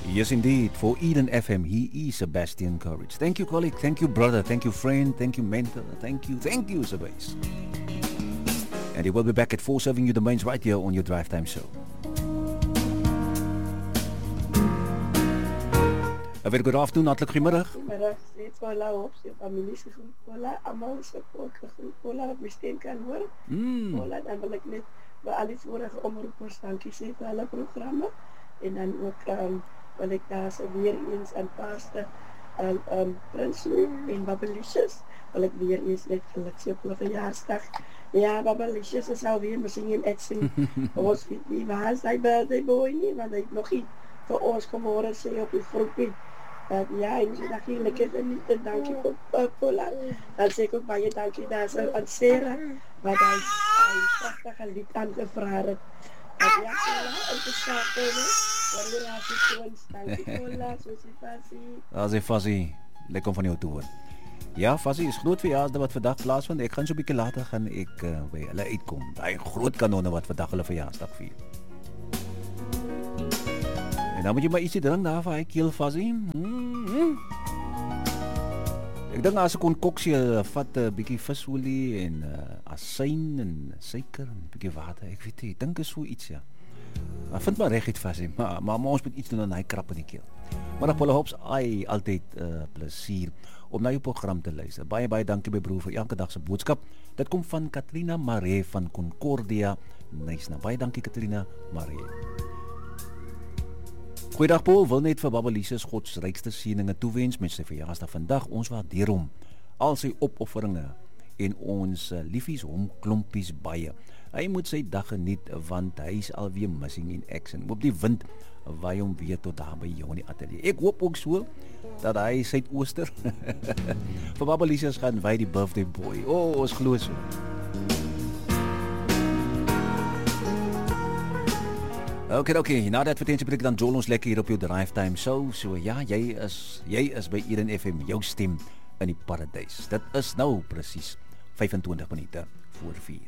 Yes, indeed. For Eden FM, he is Sebastian Courage. Thank you, colleague. Thank you, brother. Thank you, friend. Thank you, mentor. Thank you, Sebas. And he will be back at 4 serving you the mains right here on your Drive Time show. A very good afternoon, hartelijk goedemiddag. Goedemiddag, steeds voilà op zijn familie se groet voilà, allemaal se groet voilà wat my stem kan hoor. Voilà, dan wil ek net vir al die vorige omroepers dankie sê vir hulle programme en dan ook wil ek daar se weer eens aan Pastor Prins en Babelicious wil ek weer eens net geluk op hulle verjaarsdag. Ja, Babelicious is alweer misschien in action. Ons weet nie waar is die birthday boy nie, want hy het nog nie vir ons geworden sê op die groepie. Ja, en so dat jy lekker niet en dankie vir Paula. Dan sê ek ook baie dankie daar so aan Sarah, wat hy prachtige lied aangevraag het. Ja, Paula, om te skakel, waar jy raas die toons. Dankie Paula, soos die Fassie. Dat is Fassie, lekker om van jou te hoor. Ja, Fassie, is groot verjaarsdag wat vandag plaasvind. Ek gaan so 'n bietjie later gaan ek by hulle uitkom. Daai groot kanonne wat vandag hulle verjaarsdag vier. En dan moet jy maar ietsie drink daar vir hy keel, Fassie. Ek dink as ek kon koksie, vat 'n bietjie visolie en asyn en suiker en 'n bietjie water. Ek weet nie, ek dink is so iets, ja. Maar vind maar reg iets, Fassie. Maar ons moet iets doen aan hy krap in die keel. Maar Paula Hobbs, altyd plesier om na jou program te luister. Baie dankie my broer vir elke dag se boodskap. Dit kom van Katrina Maree van Concordia. Nice, baie dankie Katrina Maree. Goeiedag Paul, wil net vir Babelicious God se rykste seëninge toewens met sy verjaarsdag vandag. Ons waardeer hom, al sy opofferinge en ons liefies hom klompies baie. Hy moet sy dag geniet want hy is alweer missing in action. Op die wind waai hom weer tot daar by jou in die ateljee. Ek hoop ook so dat hy Suidooster vir Babelicious gaan waai die birthday boy. Ons glo so. Okay, na die advertentiebreek dan jol ons lekker hier op jou Drive Time show. So ja, jy is by Eden FM, jou stem in die paradys. Dit is nou presies 25 minute voor 4.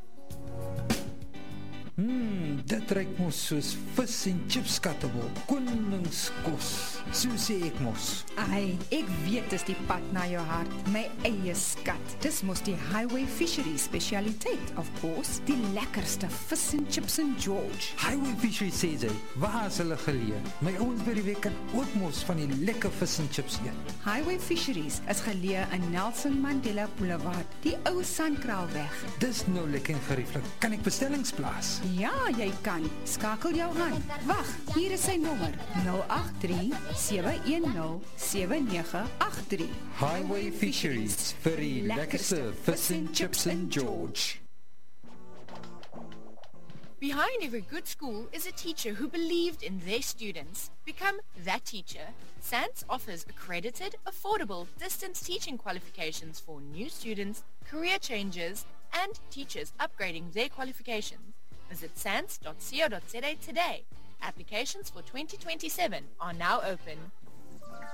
Dit ruik mos soos vis en chips kattebol, koningskos, so sê ek mos. Ai, ek weet dis die pad na jou hart, my eie skat. Dis mos die Highway Fisheries specialiteit, of course, die lekkerste vis en chips in George. Highway Fisheries sê sy, waar is hulle geleë? My ouens by die week kan ook mos van die lekker vis en chips eet. Highway Fisheries is geleë in Nelson Mandela Boulevard, die ou Sandkraalweg. Dis nou lekker en gerieflik. Kan ek bestellings plaas? Ja, jy kan. Skakel jou aan. Wag, hier is sy nommer. 083-710-7983. Highway Fisheries, vir die lekkerste vis en chips in George. Behind every good school is a teacher who believed in their students. Become that teacher. SANS offers accredited, affordable, distance teaching qualifications for new students, career changers, and teachers upgrading their qualifications. Visit sans.co.za today. Applications for 2027 are now open.